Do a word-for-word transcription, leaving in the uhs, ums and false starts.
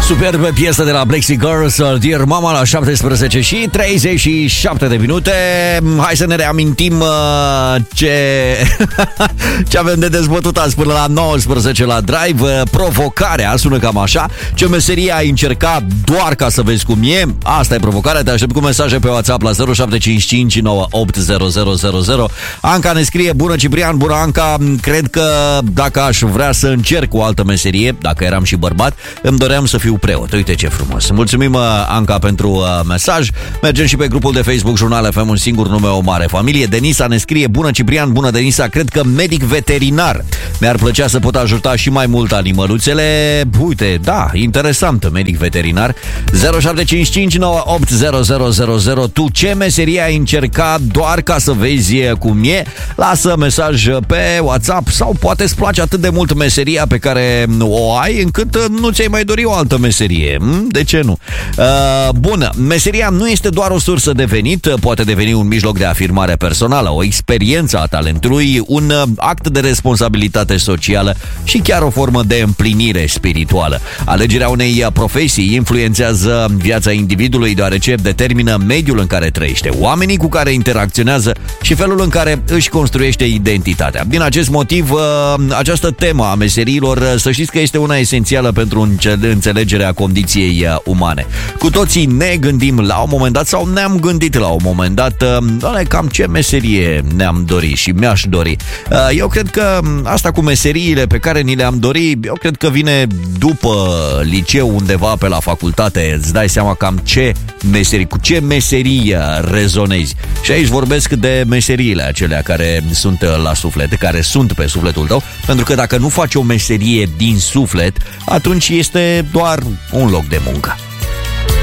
Superbă piesă de la Blexy Girls, Dear Mama, la șaptesprezece și treizeci și șapte de minute. Hai să ne reamintim uh, ce ce avem de dezbătut azi până la nouăsprezece la Drive. Provocarea sună cam așa: ce meserie ai încercat doar ca să vezi cum e? Asta e provocarea. Te aștept cu mesaje pe WhatsApp la zero șapte cinci cinci nouă opt zero zero zero zero. Anca ne scrie: bună Ciprian, bună Anca. Cred că dacă aș vrea să încerc o altă meserie, dacă eram și bărbat, îmi doream să fiu preot. Uite ce frumos. Mulțumim, Anca, pentru uh, mesaj. Mergem și pe grupul de Facebook Jurnal F M, un singur nume, o mare familie. Denisa ne scrie: bună Ciprian, bună Denisa, cred că medic veterinar. Mi-ar plăcea să pot ajuta și mai mult animăluțele. Uite, da, interesant, medic veterinar. Zero șapte cinci cinci nouă opt zero zero zero zero. Tu ce meserie ai încercat doar ca să vezi cum e? Lasă mesaj pe WhatsApp, sau poate îți place atât de mult meseria pe care o ai încât nu ți-ai mai dori o altă meserie. De ce nu? Uh, bună, meseria nu este doar o sursă de venit, poate deveni un mijloc de afirmare personală, o experiență a talentului, un act de responsabilitate socială și chiar o formă de împlinire spirituală. Alegerea unei profesii influențează viața individului, deoarece determină mediul în care trăiește, oamenii cu care interacționează și felul în care își construiește identitatea. Din acest motiv, această temă a meseriilor, să știți că este una esențială pentru înțelegerea condiției umane. Cu toții ne gândim la un moment dat, sau ne-am gândit la un moment dat, doamne, cam ce meserie ne-am dorit și mi-aș dori. Eu cred că asta cu meseriile pe care ni le-am dorit, eu cred că vine după liceu, undeva pe la facultate. Îți dai seama cam ce meserii, cu ce meserie rezonezi. Și aici vorbesc de meseriile acelea care sunt la suflet, care sunt pe sufletul tău, pentru că dacă nu faci o meserie din suflet, atunci este doar un loc de muncă.